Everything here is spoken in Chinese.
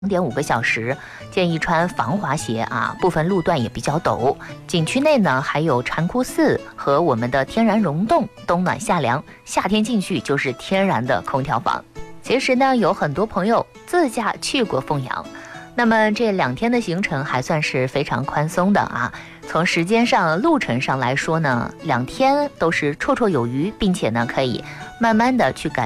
2.5个小时，建议穿防滑鞋啊，部分路段也比较陡。景区内呢还有禅窟寺和我们的天然溶洞，冬暖夏凉，夏天进去就是天然的空调房。其实呢，有很多朋友自驾去过凤阳，那么这2天的行程还算是非常宽松的啊。从时间上、路程上来说呢，2天都是绰绰有余，并且呢可以慢慢的去感